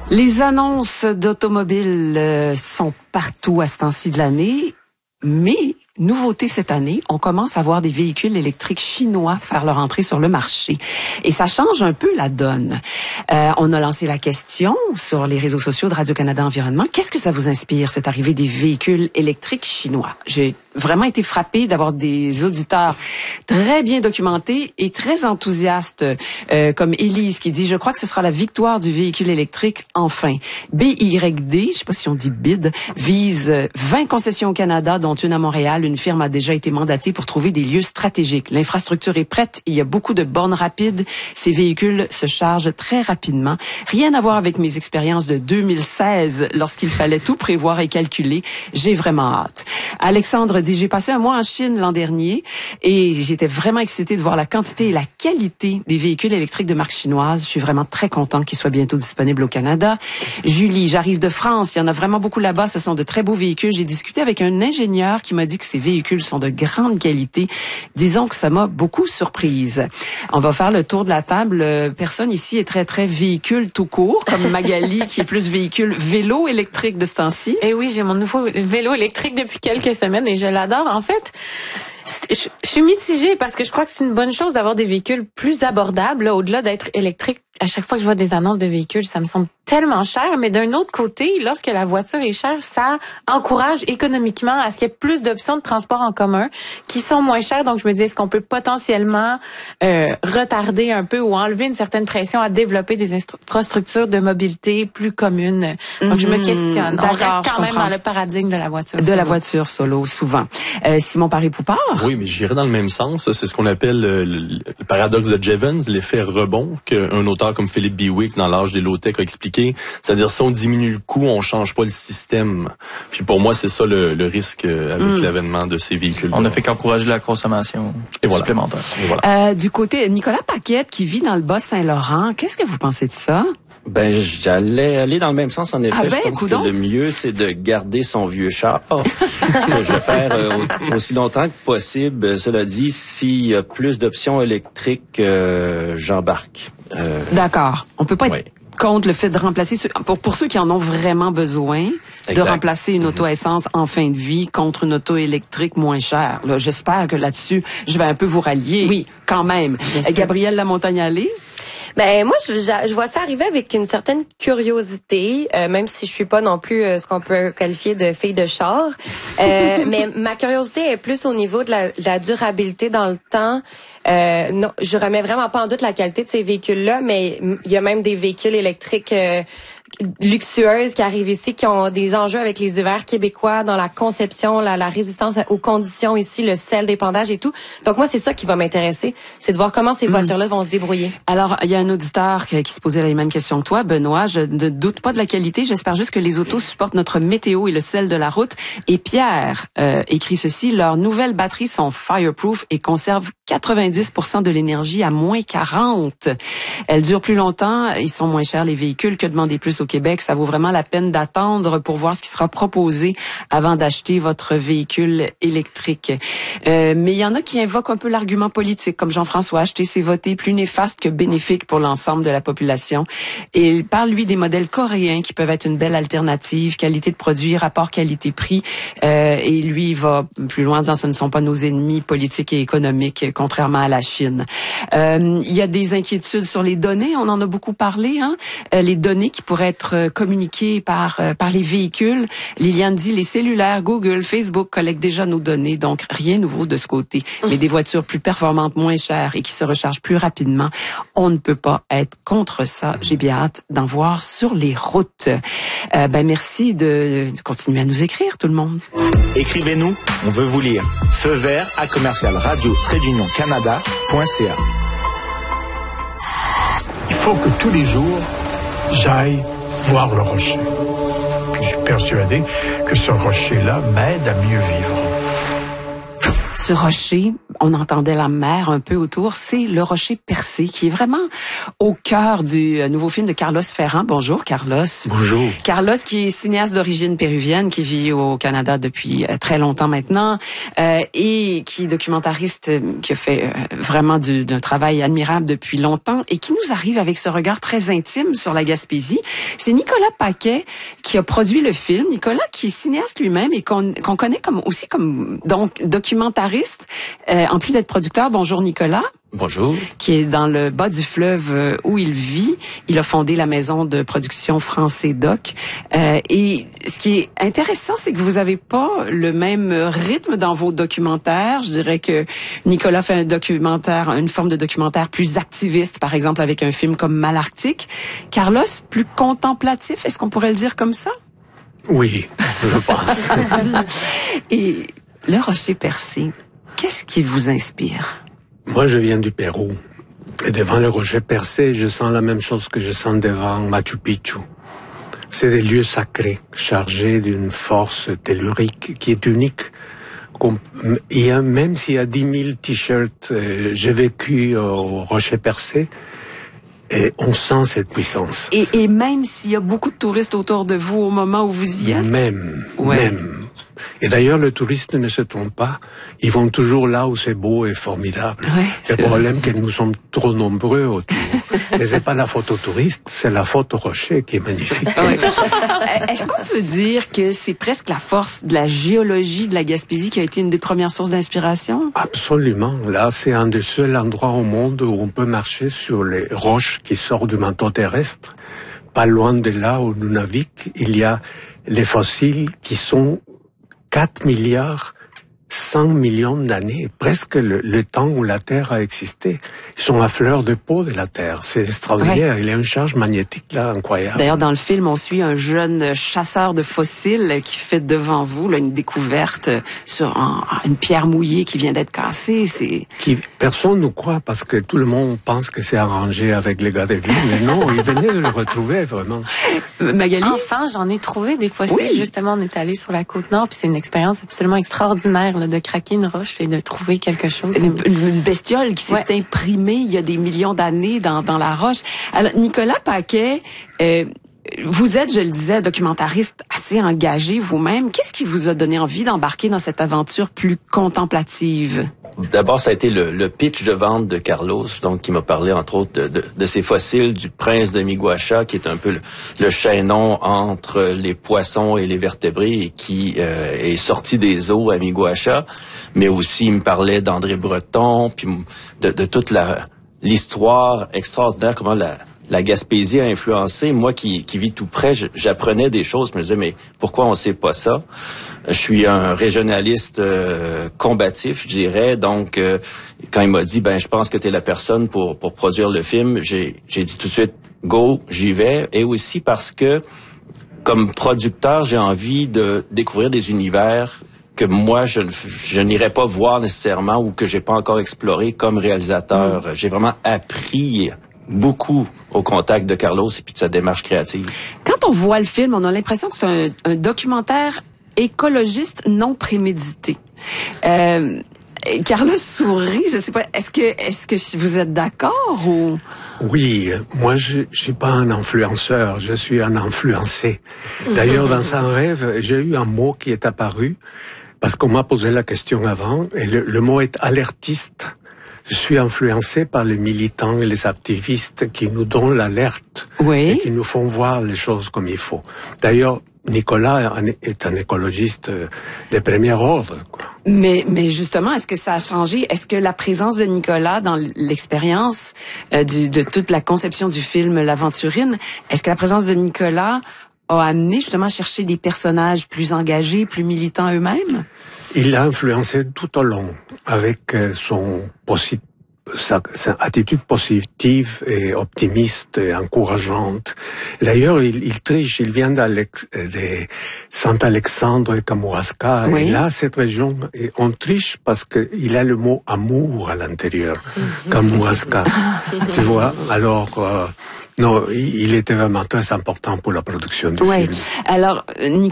Les annonces d'automobiles sont partout à ce temps-ci de l'année, mais nouveauté cette année, on commence à voir des véhicules électriques chinois faire leur entrée sur le marché. Et ça change un peu la donne. On a lancé la question sur les réseaux sociaux de Radio-Canada Environnement. Qu'est-ce que ça vous inspire, cette arrivée des véhicules électriques chinois? J'ai vraiment été frappée d'avoir des auditeurs très bien documentés et très enthousiastes, comme Élise qui dit « Je crois que ce sera la victoire du véhicule électrique enfin ». BYD, je sais pas si on dit BID, vise 20 concessions au Canada, dont une à Montréal. Une firme a déjà été mandatée pour trouver des lieux stratégiques. L'infrastructure est prête. Il y a beaucoup de bornes rapides. Ces véhicules se chargent très rapidement. Rien à voir avec mes expériences de 2016, lorsqu'il fallait tout prévoir et calculer. J'ai vraiment hâte. Alexandre dit, j'ai passé un mois en Chine l'an dernier et j'étais vraiment excitée de voir la quantité et la qualité des véhicules électriques de marque chinoise. Je suis vraiment très content qu'ils soient bientôt disponibles au Canada. Julie, j'arrive de France. Il y en a vraiment beaucoup là-bas. Ce sont de très beaux véhicules. J'ai discuté avec un ingénieur qui m'a dit que ces véhicules sont de grande qualité. Disons que ça m'a beaucoup surprise. On va faire le tour de la table. Personne ici est très véhicule tout court, comme Magali qui est plus véhicule vélo électrique de ce temps-ci. Eh oui, j'ai mon nouveau vélo électrique depuis quelques semaines et je l'adore. En fait, je suis mitigée parce que je crois que c'est une bonne chose d'avoir des véhicules plus abordables, là, au-delà d'être électriques. À chaque fois que je vois des annonces de véhicules, ça me semble tellement cher. Mais d'un autre côté, lorsque la voiture est chère, ça encourage économiquement à ce qu'il y ait plus d'options de transport en commun qui sont moins chères. Donc, je me dis, est-ce qu'on peut potentiellement retarder un peu ou enlever une certaine pression à développer des infrastructures de mobilité plus communes? Donc, je me questionne. On reste quand même dans le paradigme de la voiture solo. De la voiture solo, souvent. Simon Paré-Poupard? Oui, mais j'irais dans le même sens. C'est ce qu'on appelle le paradoxe de Jevons, l'effet rebond, qu'un auteur comme Philippe Biwix, dans l'âge des low-tech, a expliqué. C'est-à-dire, si on diminue le coût, on change pas le système. Puis pour moi, c'est ça le risque avec l'avènement de ces véhicules. On ne fait qu'encourager la consommation supplémentaire. Et voilà. Du côté Nicolas Paquette, qui vit dans le Bas-Saint-Laurent, qu'est-ce que vous pensez de ça? Ben, j'allais aller dans le même sens, en effet. Ah ben, je pense que le mieux, c'est de garder son vieux char. Ce que je vais faire aussi longtemps que possible. Cela dit, s'il y a plus d'options électriques, j'embarque. D'accord. On peut pas être contre le fait de remplacer pour ceux qui en ont vraiment besoin, de remplacer une auto essence en fin de vie contre une auto électrique moins chère. Là, j'espère que là-dessus, je vais un peu vous rallier. Oui, quand même. Gabrielle Lamontagne-Allé? Ben moi je vois ça arriver avec une certaine curiosité, même si je suis pas non plus ce qu'on peut qualifier de fille de char. Mais ma curiosité est plus au niveau de la durabilité dans le temps. Non, je remets vraiment pas en doute la qualité de ces véhicules-là, mais il y a même des véhicules électriques luxueuses qui arrivent ici, qui ont des enjeux avec les hivers québécois dans la conception, la résistance aux conditions ici, le sel d'épandage et tout. Donc moi, c'est ça qui va m'intéresser, c'est de voir comment ces voitures-là vont se débrouiller. Alors, il y a un auditeur qui se posait les mêmes questions que toi, Benoît. Je ne doute pas de la qualité, j'espère juste que les autos supportent notre météo et le sel de la route. Et Pierre écrit ceci, leurs nouvelles batteries sont fireproof et conservent 90% de l'énergie à moins 40. Elles durent plus longtemps, ils sont moins chers les véhicules. Que demander plus au Québec? Ça vaut vraiment la peine d'attendre pour voir ce qui sera proposé avant d'acheter votre véhicule électrique. Mais il y en a qui invoquent un peu l'argument politique, comme Jean-François, acheter c'est voter, plus néfaste que bénéfique pour l'ensemble de la population. Et il parle, lui, des modèles coréens qui peuvent être une belle alternative, qualité de produit, rapport qualité-prix. Et lui, il va plus loin en disant ce ne sont pas nos ennemis politiques et économiques, contrairement à la Chine. Il y a des inquiétudes sur les données, on en a beaucoup parlé, hein? Les données qui pourraient être communiquées par les véhicules. Liliane dit, les cellulaires, Google, Facebook collectent déjà nos données, donc rien de nouveau de ce côté. Mais des voitures plus performantes, moins chères et qui se rechargent plus rapidement, on ne peut pas être contre ça. J'ai bien hâte d'en voir sur les routes. Merci de continuer à nous écrire, tout le monde. Écrivez-nous, on veut vous lire. Feu vert à commercial-radio-canada.ca. Il faut que tous les jours, j'aille voir le rocher. Puis je suis persuadé que ce rocher-là m'aide à mieux vivre. ce rocher, on entendait la mer un peu autour, c'est le rocher percé qui est vraiment au cœur du nouveau film de Carlos Ferrand. Bonjour Carlos. Bonjour. Carlos qui est cinéaste d'origine péruvienne, qui vit au Canada depuis très longtemps maintenant et qui est documentariste qui a fait vraiment d'un travail admirable depuis longtemps et qui nous arrive avec ce regard très intime sur la Gaspésie. C'est Nicolas Paquet qui a produit le film. Nicolas qui est cinéaste lui-même et qu'on connaît aussi comme donc documentariste en plus d'être producteur. Bonjour Nicolas. Bonjour. Qui est dans le bas du fleuve où il vit. Il a fondé la maison de production Français Doc. Et ce qui est intéressant, c'est que vous avez pas le même rythme dans vos documentaires. Je dirais que Nicolas fait une forme de documentaire plus activiste, par exemple avec un film comme Malarctique. Carlos, plus contemplatif, est-ce qu'on pourrait le dire comme ça? Oui, je pense. Et le rocher percé, qu'est-ce qui vous inspire? Moi, je viens du Pérou. Et devant le rocher percé, je sens la même chose que je sens devant Machu Picchu. C'est des lieux sacrés, chargés d'une force tellurique qui est unique. Même s'il y a 10 000 t-shirts, j'ai vécu au rocher percé, et on sent cette puissance. Et même s'il y a beaucoup de touristes autour de vous au moment où vous y êtes? Même. Et d'ailleurs, les touristes ne se trompent pas. Ils vont toujours là où c'est beau et formidable. Ouais, le problème, c'est que nous sommes trop nombreux autour. Mais c'est pas la photo touriste, c'est la photo rocher qui est magnifique. Ouais. Est-ce qu'on peut dire que c'est presque la force de la géologie de la Gaspésie qui a été une des premières sources d'inspiration? Absolument. Là, c'est un des seuls endroits au monde où on peut marcher sur les roches qui sortent du manteau terrestre. Pas loin de là où nous naviguons, il y a les fossiles qui sont 4 milliards 100 millions d'années, presque le temps où la Terre a existé. Ils sont à fleur de peau de la Terre. C'est extraordinaire. Ouais. Il y a une charge magnétique là incroyable. D'ailleurs, dans le film, on suit un jeune chasseur de fossiles qui fait devant vous là, une découverte sur une pierre mouillée qui vient d'être cassée. Personne ne croit parce que tout le monde pense que c'est arrangé avec les gars des villes. Mais non, ils venaient de le retrouver vraiment. Magali? Enfin, j'en ai trouvé des fossiles. Oui. Justement, on est allé sur la Côte-Nord, puis c'est une expérience absolument extraordinaire là, de craquer une roche et de trouver quelque chose. Une bestiole qui s'est imprimée il y a des millions d'années dans la roche. Alors, Nicolas Paquet, vous êtes, je le disais, documentariste assez engagé vous-même. Qu'est-ce qui vous a donné envie d'embarquer dans cette aventure plus contemplative? D'abord, ça a été le pitch de vente de Carlos, donc qui m'a parlé entre autres de ces fossiles du prince de Miguacha, qui est un peu le chaînon entre les poissons et les vertébrés et qui est sorti des eaux à Miguacha. Mais aussi, il me parlait d'André Breton, puis de toute l'histoire extraordinaire, comment la Gaspésie a influencé. Moi qui vis tout près, j'apprenais des choses. Je me disais, mais pourquoi on sait pas ça? Je suis un régionaliste combatif, je dirais. Donc, quand il m'a dit, je pense que tu es la personne pour produire le film, j'ai dit tout de suite, go, j'y vais. Et aussi parce que, comme producteur, j'ai envie de découvrir des univers que moi, je n'irais pas voir nécessairement ou que j'ai pas encore exploré comme réalisateur. J'ai vraiment appris beaucoup au contact de Carlos et puis de sa démarche créative. Quand on voit le film, on a l'impression que c'est un documentaire écologiste non prémédité. Carlos sourit, je sais pas, est-ce que vous êtes d'accord ou? Oui, moi je suis pas un influenceur, je suis un influencé. D'ailleurs, dans un rêve, j'ai eu un mot qui est apparu parce qu'on m'a posé la question avant et le mot est alertiste. Je suis influencé par les militants et les activistes qui nous donnent l'alerte et qui nous font voir les choses comme il faut. D'ailleurs, Nicolas est un écologiste de premier ordre, quoi. Mais justement, est-ce que ça a changé? Est-ce que la présence de Nicolas dans l'expérience de toute la conception du film L'Aventurine, est-ce que la présence de Nicolas a amené justement à chercher des personnages plus engagés, plus militants eux-mêmes? Il l'a influencé tout au long avec sa attitude positive et optimiste et encourageante. D'ailleurs, il triche, il vient de Saint-Alexandre et Kamouraska. Oui. Et là, cette région, on triche parce qu'il a le mot amour à l'intérieur. Kamouraska. Tu vois? Alors, non, il était vraiment très important pour la production du film. Alors,